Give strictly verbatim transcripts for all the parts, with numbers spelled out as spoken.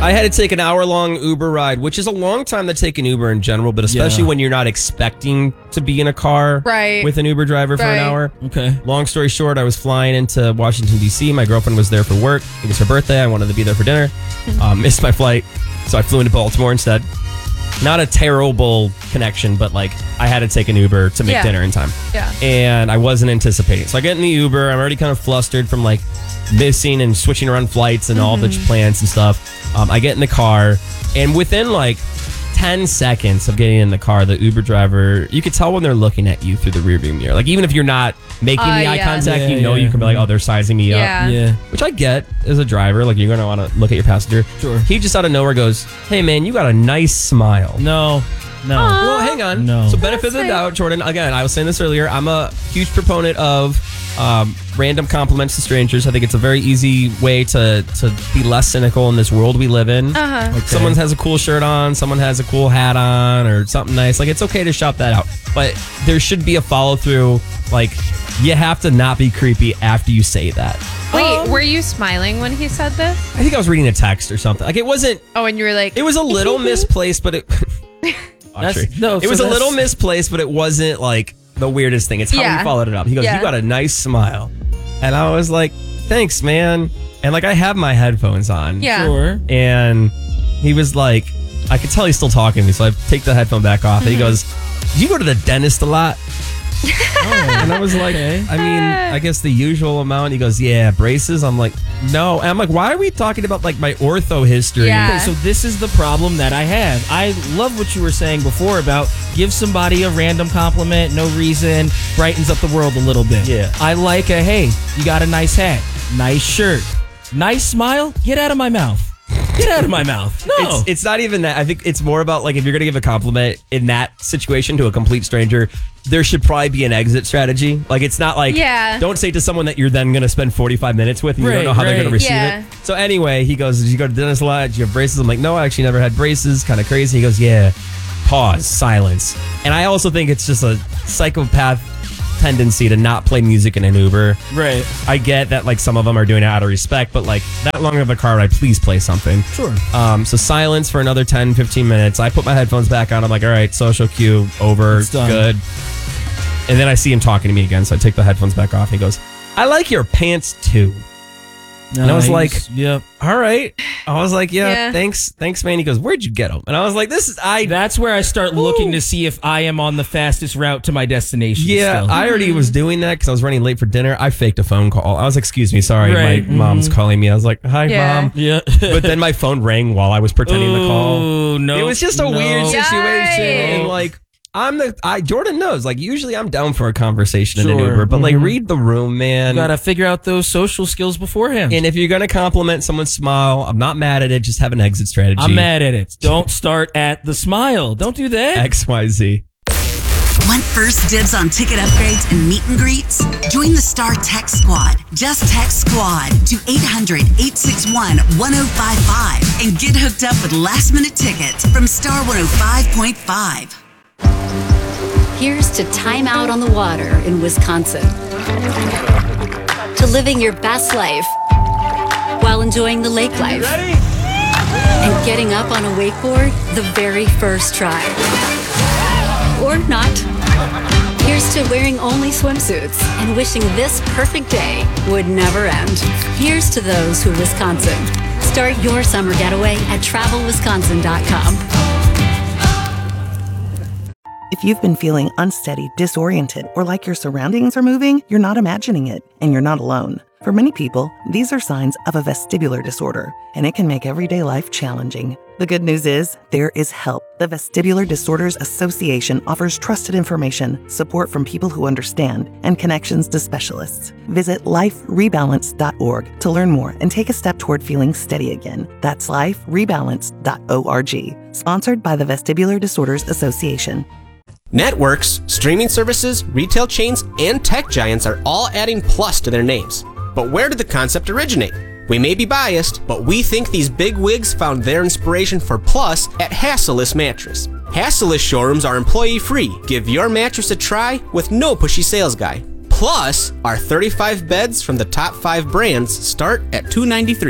I had to take an hour-long Uber ride, which is a long time to take an Uber in general, but especially Yeah. when you're not expecting to be in a car Right. with an Uber driver for Right. an hour. Okay. Long story short, I was flying into Washington, D C. My girlfriend was there for work. It was her birthday. I wanted to be there for dinner. Um, missed my flight, so I flew into Baltimore instead. Not a terrible connection, but like I had to take an Uber to make Yeah. dinner in time. Yeah. And I wasn't anticipating. So I get in the Uber. I'm already kind of flustered from like missing and switching around flights and all the plans and stuff. Um, I get in the car, and within like ten seconds of getting in the car, the Uber driver, you could tell when they're looking at you through the rearview mirror. Like even if you're not making Uh, the eye yeah. contact, Yeah, you know yeah. you can be like, oh, they're sizing me Yeah. up. Yeah. Which I get as a driver. Like you're going to want to look at your passenger. Sure. He just out of nowhere goes, hey man, you got a nice smile. No. No. Well, hang on. No. So benefit of the That's doubt, Jordan. Again, I was saying this earlier. I'm a huge proponent of um, random compliments to strangers. I think it's a very easy way to to be less cynical in this world we live in. Uh-huh. Okay. Someone has a cool shirt on, someone has a cool hat on, or something nice. Like it's okay to shout that out, but there should be a follow through. Like you have to not be creepy after you say that. Wait, Um, were you smiling when he said this? I think I was reading a text or something. Like it wasn't. Oh, and you were like, It was a little misplaced, but it. That's- Actually, no, it so was a that's- little misplaced, but it wasn't like the weirdest thing. It's how Yeah. he followed it up. He goes, Yeah. "You got a nice smile," and I was like, "Thanks, man." And like I have my headphones on, yeah. Sure. and he was like, I could tell he's still talking to me, so I take the headphone back off, and he goes, "Do you go to the dentist a lot?" And I was like, Okay. I mean, I guess the usual amount. He goes, yeah, braces. I'm like, no. And I'm like, why are we talking about like my ortho history? Yeah. Okay, so this is the problem that I have. I love what you were saying before about give somebody a random compliment, no reason, brightens up the world a little bit. Yeah. I like a, hey, you got a nice hat, nice shirt, nice smile, get out of my mouth. Get out of my mouth. No. It's, it's not even that. I think it's more about like if you're going to give a compliment in that situation to a complete stranger, there should probably be an exit strategy. Like it's not like, Yeah. don't say to someone that you're then going to spend forty-five minutes with and you Right, don't know how they're right. going to receive Yeah. it. So anyway, he goes, did you go to the dentist a lot? Do you have braces? I'm like, no, I actually never had braces. Kind of crazy. He goes, yeah. Pause. Silence. And I also think it's just a psychopath tendency to not play music in an Uber. Right. I get that like some of them are doing it out of respect, but like that long of a car ride, please play something. Sure. Um, so silence for another ten, fifteen minutes. I put my headphones back on. I'm like, all right, social cue over. It's done. Good. And then I see him talking to me again. So I take the headphones back off. And he goes, I like your pants too. And I was like, yep. all right. I was like, yeah, Yeah. thanks. Thanks, man. He goes, where'd you get them? And I was like, this is, I, That's where I start looking to see if I am on the fastest route to my destination. yeah, still. I already was doing that because I was running late for dinner. I faked a phone call. I was like, excuse me, sorry, Right. my mom's calling me. I was like, hi, Yeah. mom. Yeah. But then my phone rang while I was pretending to call. Oh, no. It was just a no. weird situation. Yikes. And like, I'm the, I, Jordan knows, like, usually I'm down for a conversation in an Sure. Uber, but like, Mhm. read the room, man. You gotta figure out those social skills beforehand. And if you're going to compliment someone's smile, I'm not mad at it. Just have an exit strategy. I'm mad at it. Don't start at the smile. Don't do that. X, Y, Z. Want first dibs on ticket upgrades and meet and greets? Join the Star Text Squad. Just text SQUAD to eight hundred, eight six one, one oh five five and get hooked up with last minute tickets from Star one oh five point five. Here's to time out on the water in Wisconsin. To living your best life while enjoying the lake life. And getting up on a wakeboard the very first try. Or not. Here's to wearing only swimsuits and wishing this perfect day would never end. Here's to those who Wisconsin. Start your summer getaway at travel wisconsin dot com. If you've been feeling unsteady, disoriented, or like your surroundings are moving, you're not imagining it, and you're not alone. For many people, these are signs of a vestibular disorder, and it can make everyday life challenging. The good news is, there is help. The Vestibular Disorders Association offers trusted information, support from people who understand, and connections to specialists. Visit life rebalance dot org to learn more and take a step toward feeling steady again. That's life rebalance dot org. Sponsored by the Vestibular Disorders Association. Networks, streaming services, retail chains, and tech giants are all adding plus to their names. But where did the concept originate? We may be biased, but we think these big wigs found their inspiration for plus at Hassellus Mattress. Hassellus showrooms are employee-free. Give your mattress a try with no pushy sales guy. Plus, our thirty-five beds from the top five brands start at two hundred ninety-three dollars.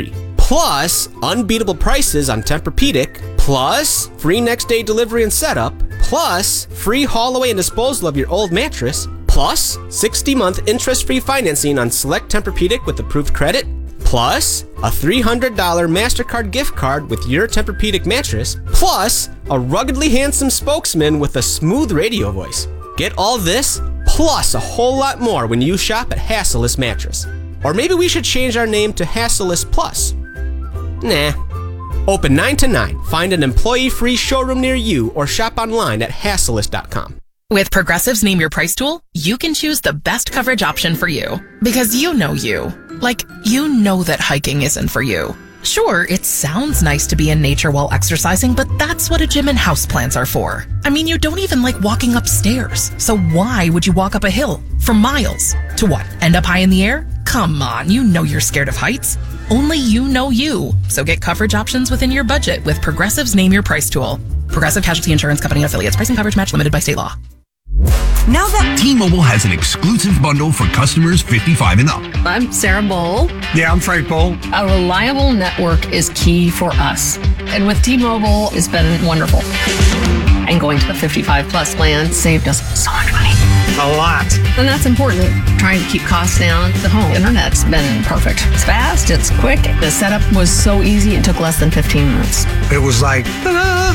plus unbeatable prices on Tempur-Pedic, plus free next day delivery and setup, plus free haul away and disposal of your old mattress, plus sixty month interest-free financing on select Tempur-Pedic with approved credit, plus a three hundred dollars MasterCard gift card with your Tempur-Pedic mattress, plus a ruggedly handsome spokesman with a smooth radio voice. Get all this, plus a whole lot more when you shop at Hassellus Mattress. Or maybe we should change our name to Hassellus Plus. Nah. Open nine to nine. Find an employee-free showroom near you or shop online at Hassellus dot com. With Progressive's Name Your Price tool, you can choose the best coverage option for you. Because you know you. Like, you know that hiking isn't for you. Sure, it sounds nice to be in nature while exercising, but that's what a gym and houseplants are for. I mean, you don't even like walking upstairs. So why would you walk up a hill for miles? To what, end up high in the air? Come on, you know you're scared of heights. Only you know you. So get coverage options within your budget with Progressive's Name Your Price tool. Progressive Casualty Insurance Company and affiliates. Pricing coverage match limited by state law. Now that T-Mobile has an exclusive bundle for customers fifty-five and up. I'm Sarah Bowl. Yeah, I'm Frank Bowl. A reliable network is key for us. And with T-Mobile, it's been wonderful. And going to the fifty-five plus plan saved us so much money. A lot. And that's important. Trying to keep costs down. The home internet's been perfect. It's fast, it's quick. The setup was so easy, it took less than fifteen minutes. It was like, ta-da!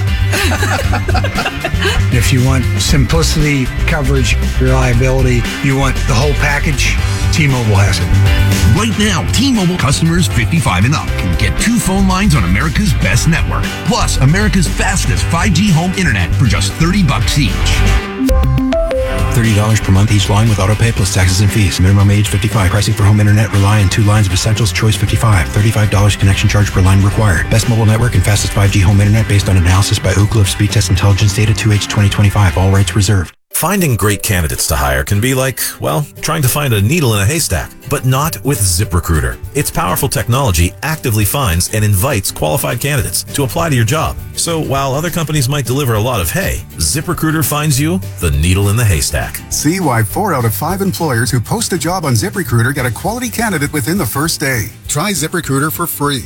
If you want simplicity, coverage, reliability, you want the whole package, T-Mobile has it. Right now, T-Mobile customers fifty-five and up can get two phone lines on America's best network, plus America's fastest five G home internet for just thirty bucks each. thirty dollars per month each line with autopay plus taxes and fees. Minimum age fifty-five. Pricing for home internet rely on two lines of Essentials Choice fifty-five. thirty-five dollars connection charge per line required. Best mobile network and fastest five G home internet based on analysis by Ookla of Speed Test Intelligence data two H twenty twenty-five. All rights reserved. Finding great candidates to hire can be like, well, trying to find a needle in a haystack, but not with ZipRecruiter. Its powerful technology actively finds and invites qualified candidates to apply to your job. So while other companies might deliver a lot of hay, ZipRecruiter finds you the needle in the haystack. See why four out of five employers who post a job on ZipRecruiter get a quality candidate within the first day. Try ZipRecruiter for free.